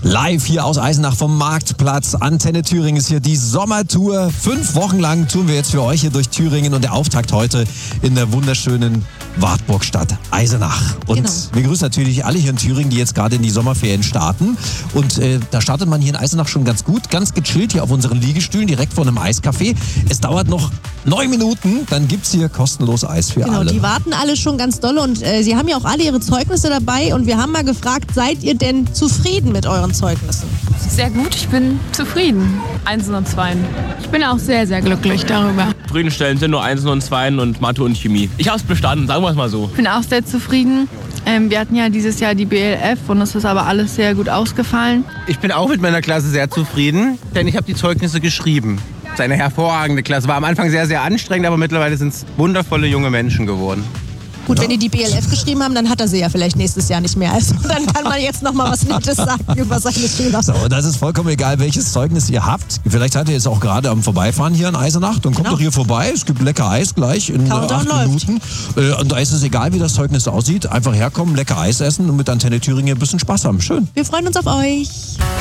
Live hier aus Eisenach vom Marktplatz. Antenne Thüringen ist hier die Sommertour. 5 Wochen lang touren wir jetzt für euch hier durch Thüringen und der Auftakt heute in der wunderschönen Wartburgstadt Eisenach. Und wir grüßen natürlich alle hier in Thüringen, die jetzt gerade in die Sommerferien starten. Und da startet man hier in Eisenach schon ganz gut, ganz gechillt hier auf unseren Liegestühlen, direkt vor einem Eiscafé. Es dauert noch 9 Minuten, dann gibt es hier kostenlos Eis für alle. Genau, die warten alle schon ganz doll und sie haben ja auch alle ihre Zeugnisse dabei. Und wir haben mal gefragt, seid ihr denn zufrieden mit euren Zeugnissen? Sehr gut, ich bin zufrieden. 1 und 2. Ich bin auch sehr, sehr glücklich darüber. Zufriedenstellend sind nur 1 und 2 und Mathe und Chemie. Ich habe es bestanden, sagen wir es mal so. Ich bin auch sehr zufrieden. Wir hatten ja dieses Jahr die BLF und es ist aber alles sehr gut ausgefallen. Ich bin auch mit meiner Klasse sehr zufrieden, denn ich habe die Zeugnisse geschrieben. Es ist eine hervorragende Klasse. War am Anfang sehr, sehr anstrengend, aber mittlerweile sind es wundervolle junge Menschen geworden. Gut, wenn die die BLF geschrieben haben, dann hat er sie ja vielleicht nächstes Jahr nicht mehr. Also dann kann man jetzt noch mal was Nettes sagen über seine Schüler. So, das ist vollkommen egal, welches Zeugnis ihr habt. Vielleicht seid ihr jetzt auch gerade am Vorbeifahren hier in Eisenach. Dann kommt doch hier vorbei. Es gibt lecker Eis gleich in 8 Minuten. Und da ist es egal, wie das Zeugnis aussieht. Einfach herkommen, lecker Eis essen und mit Antenne Thüringen ein bisschen Spaß haben. Schön. Wir freuen uns auf euch.